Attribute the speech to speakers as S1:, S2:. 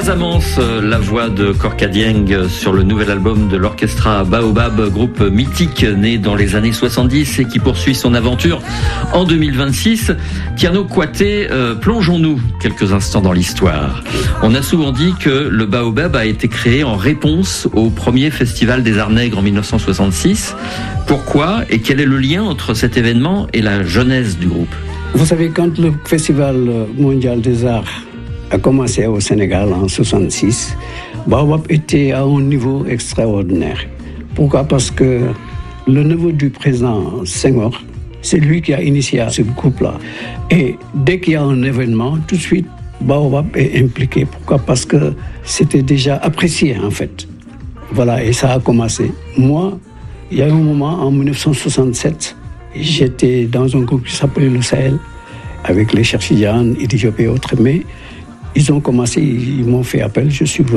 S1: Casamance, la voix de Korka Dieng sur le nouvel album de l'orchestra Baobab, groupe mythique né dans les années 70 et qui poursuit son aventure en 2026. Tierno Kouaté, plongeons-nous quelques instants dans l'histoire. On a souvent dit que le Baobab a été créé en réponse au premier festival des Arts Nègres en 1966. Pourquoi et quel est le lien entre cet événement et la genèse du groupe ?
S2: Vous savez, quand le Festival mondial des arts a commencé au Sénégal en 1966, Baobab était à un niveau extraordinaire. Pourquoi ? Parce que le neveu du président Senghor, c'est lui qui a initié ce groupe-là. Et dès qu'il y a un événement, tout de suite, Baobab est impliqué. Pourquoi ? Parce que c'était déjà apprécié, en fait. Voilà, et ça a commencé. Moi, il y a un moment, en 1967, j'étais dans un groupe qui s'appelait le Sahel, avec les Cheikh Tidiane, Idi Diop et autres, mais ils ont commencé, ils m'ont fait appel, je suis venu.